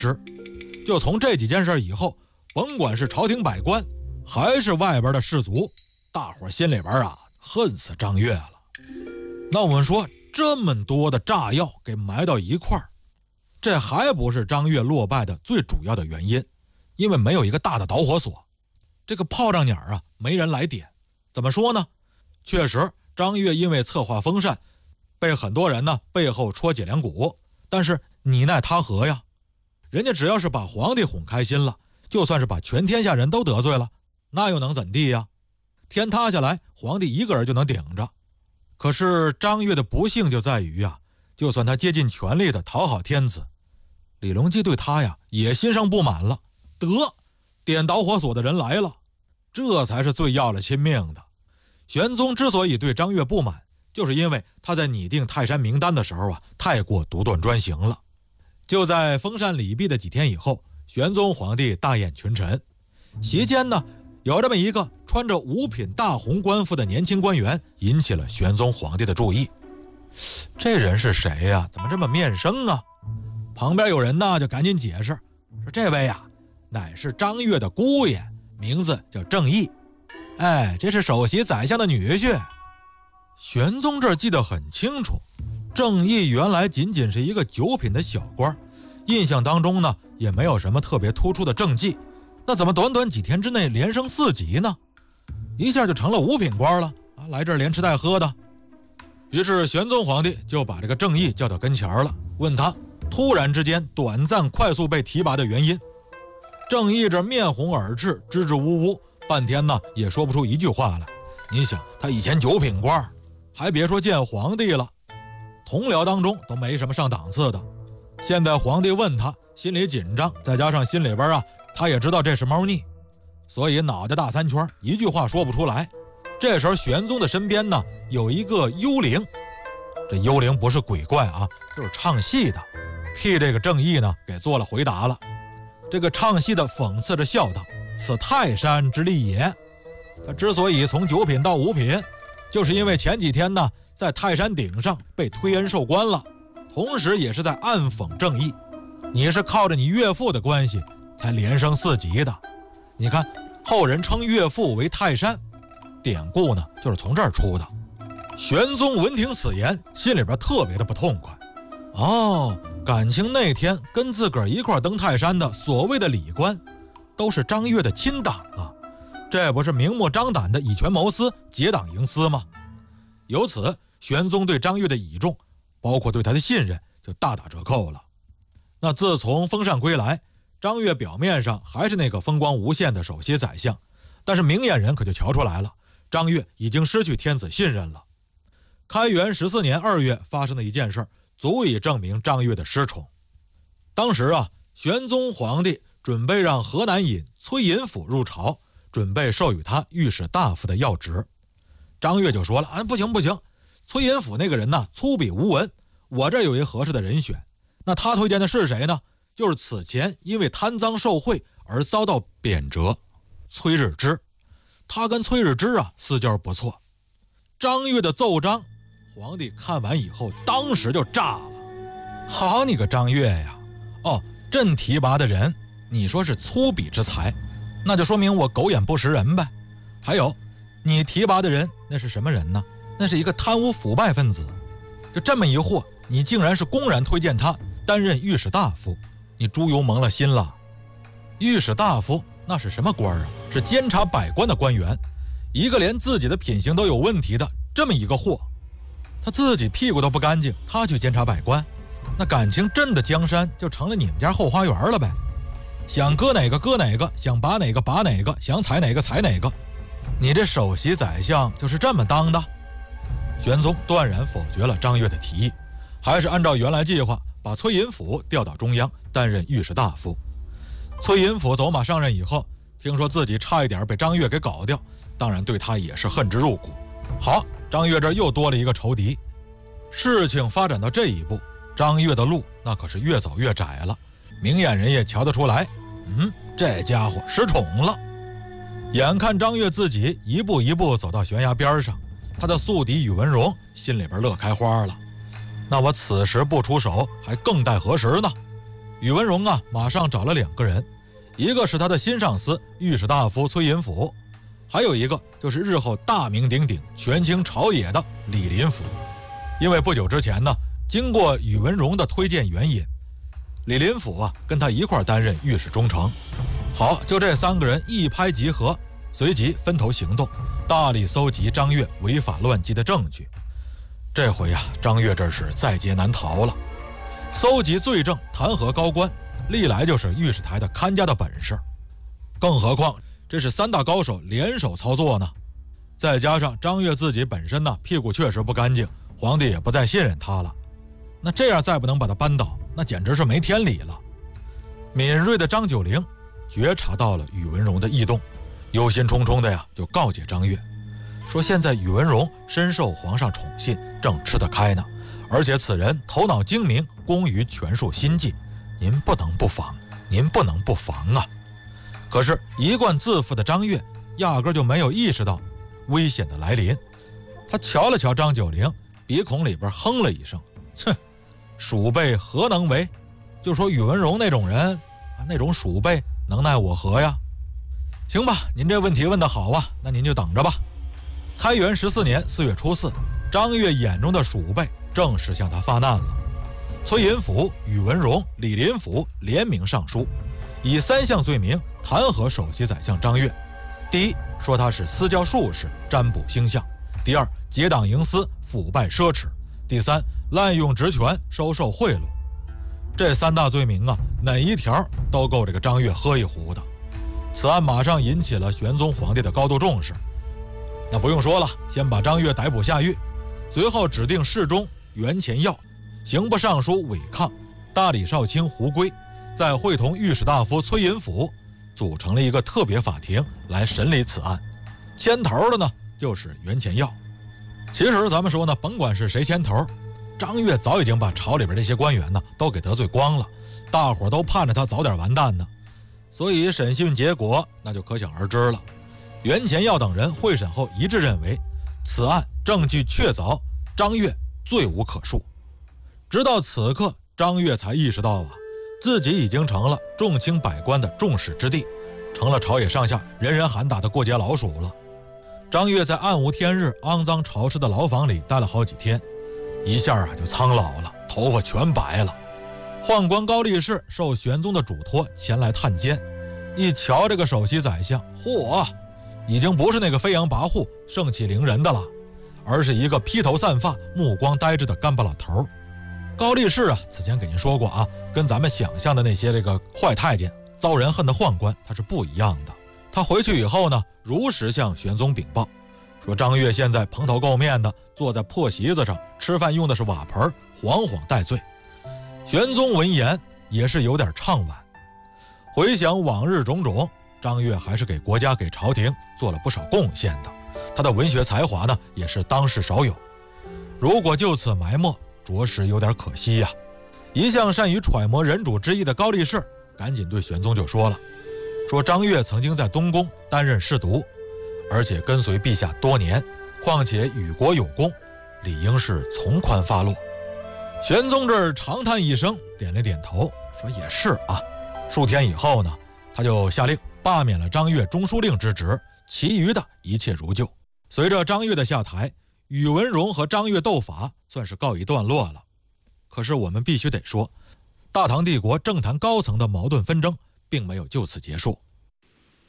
之。就从这几件事以后，甭管是朝廷百官，还是外边的士族，大伙心里边恨死张悦了。那我们说，这么多的炸药给埋到一块儿，这还不是张悦落败的最主要的原因，因为没有一个大的导火索，这个炮仗鸟没人来点。怎么说呢？确实，张悦因为策划封禅，被很多人背后戳脊梁骨，但是你奈他何呀？人家只要是把皇帝哄开心了，就算是把全天下人都得罪了，那又能怎地呀？天塌下来，皇帝一个人就能顶着。可是张悦的不幸就在于就算他竭尽全力的讨好天子，李隆基对他也心生不满了。得，点导火索的人来了，这才是最要了亲命的。玄宗之所以对张悦不满，就是因为他在拟定泰山名单的时候太过独断专行了。就在封禅礼毕的几天以后，玄宗皇帝大宴群臣，席间有这么一个穿着五品大红官服的年轻官员，引起了玄宗皇帝的注意。这人是谁呀？怎么这么面生啊？旁边有人就赶紧解释说，这位乃是张悦的姑爷，名字叫郑义。这是首席宰相的女婿。玄宗这记得很清楚，郑义原来仅仅是一个九品的小官，印象当中也没有什么特别突出的政绩，那怎么短短几天之内连升4级呢？一下就成了五品官了来这儿连吃带喝的。于是玄宗皇帝就把这个郑义叫到跟前了，问他突然之间短暂快速被提拔的原因。郑义这面红耳赤，支支吾吾，半天也说不出一句话来。你想，他以前九品官，还别说见皇帝了，同僚当中都没什么上档次的。现在皇帝问他，心里紧张，再加上心里边他也知道这是猫腻，所以脑袋大3圈，一句话说不出来。这时候玄宗的身边有一个幽灵，这幽灵不是鬼怪就是唱戏的，替这个郑义给做了回答了。这个唱戏的讽刺着笑道，此泰山之力也。他之所以从9品到5品，就是因为前几天在泰山顶上被推恩授官了，同时也是在暗讽郑义，你是靠着你岳父的关系才连升4级的。你看后人称岳父为泰山，典故就是从这儿出的。玄宗闻听此言，心里边特别的不痛快。感情那天跟自个儿一块登泰山的所谓的礼官，都是张悦的亲党这不是明目张胆的以权谋私，结党营私吗？由此，玄宗对张悦的倚重，包括对他的信任，就大打折扣了。那自从封禅归来，张悦表面上还是那个风光无限的首席宰相，但是明眼人可就瞧出来了，张悦已经失去天子信任了。开元14年2月发生的一件事，足以证明张悦的失宠。当时玄宗皇帝准备让河南尹崔寅甫入朝，准备授予他御史大夫的要职。张悦就说了不行，崔寅甫那个人粗鄙无闻，我这有一合适的人选。那他推荐的是谁呢？就是此前因为贪赃受贿而遭到贬谪崔日之。他跟崔日之私交不错。张悦的奏章，皇帝看完以后当时就炸了。好你个张悦呀！朕提拔的人，你说是粗鄙之才，那就说明我狗眼不识人呗。还有，你提拔的人那是什么人呢？那是一个贪污腐败分子。就这么一货，你竟然是公然推荐他担任御史大夫，你猪油蒙了心了。御史大夫那是什么官是监察百官的官员，一个连自己的品行都有问题的这么一个货，他自己屁股都不干净，他去监察百官，那感情朕的江山就成了你们家后花园了呗。想割哪个割哪个，想拔哪个拔哪个，想踩哪个踩哪个。你这首席宰相就是这么当的？玄宗断然否决了张悦的提议，还是按照原来计划把崔寅甫调到中央担任御史大夫。崔寅甫走马上任以后，听说自己差一点被张悦给搞掉，当然对他也是恨之入骨。好，张悦这又多了一个仇敌。事情发展到这一步，张悦的路那可是越走越窄了。明眼人也瞧得出来，这家伙失宠了。眼看张悦自己一步一步走到悬崖边上，他的宿敌宇文荣心里边乐开花了。那我此时不出手，还更待何时呢？ 宇文荣啊，马上找了2个人，一个是他的新上司御史大夫崔寅甫，还有一个就是日后大名鼎鼎、权倾朝野的李林甫。因为不久之前呢，经过宇文荣的推荐援引，李林甫啊跟他一块担任御史中丞。好，就这3个人一拍即合，随即分头行动，大力搜集张悦违法乱纪的证据。这回啊，张悦这是在劫难逃了。搜集罪证、弹劾高官，历来就是御史台的看家的本事。更何况这是3大高手联手操作呢，再加上张悦自己本身呢屁股确实不干净，皇帝也不再信任他了。那这样再不能把他扳倒，那简直是没天理了。敏锐的张九龄觉察到了宇文荣的异动，忧心忡忡的呀，就告诫张悦说：“现在宇文荣深受皇上宠信，正吃得开呢，而且此人头脑精明，工于权术心计，您不能不防，您不能不防啊！”可是，一贯自负的张悦压根就没有意识到危险的来临。他瞧了瞧张九龄，鼻孔里边哼了一声：“哼，鼠辈何能为？就说宇文荣那种人，那种鼠辈能奈我何呀？”行吧，您这问题问得好啊，那您就等着吧。开元14年4月初4，张悦眼中的鼠辈正式向他发难了。崔寅甫、宇文荣、李林甫联名上书，以3项罪名弹劾首席宰相张悦。第一，说他是私教术士，占卜星象；第二，结党营私，腐败奢侈；第三，滥用职权，收受贿赂。这3大罪名啊，哪一条都够这个张悦喝一壶的。此案马上引起了玄宗皇帝的高度重视。那不用说了，先把张悦逮捕下狱，随后指定侍中袁乾耀、刑部尚书韦抗、大理少卿胡圭，再会同御史大夫崔寅甫，组成了一个特别法庭来审理此案。牵头的呢，就是袁乾耀。其实咱们说呢，甭管是谁牵头，张悦早已经把朝里边这些官员呢都给得罪光了，大伙都盼着他早点完蛋呢。所以审讯结果那就可想而知了。袁乾耀等人会审后一致认为，此案证据确凿，张悦罪无可恕。直到此刻，张悦才意识到啊，自己已经成了众卿百官的众矢之的，成了朝野上下人人喊打的过街老鼠了。张悦在暗无天日、肮脏潮湿的牢房里待了好几天，一下啊就苍老了，头发全白了。宦官高力士受玄宗的嘱托前来探监，一瞧这个首席宰相，嚯，已经不是那个飞扬跋扈、盛气凌人的了，而是一个披头散发、目光呆滞的干巴老头。高力士啊，此前给您说过啊，跟咱们想象的那些这个坏太监、遭人恨的宦官，他是不一样的。他回去以后呢，如实向玄宗禀报，说张悦现在蓬头垢面的坐在破席子上，吃饭用的是瓦盆，惶惶待罪。玄宗闻言也是有点怅惋，回想往日种种，张悦还是给国家给朝廷做了不少贡献的，他的文学才华呢也是当世少有，如果就此埋没，着实有点可惜呀。一向善于揣摩人主之意的高力士赶紧对玄宗就说了，说张悦曾经在东宫担任侍读，而且跟随陛下多年，况且与国有功，理应是从宽发落。玄宗这儿长叹一声，点了点头，说也是啊。数天以后呢，他就下令罢免了张悦中书令之职，其余的一切如旧。随着张悦的下台，宇文荣和张悦斗法算是告一段落了。可是我们必须得说，大唐帝国政坛高层的矛盾纷争并没有就此结束。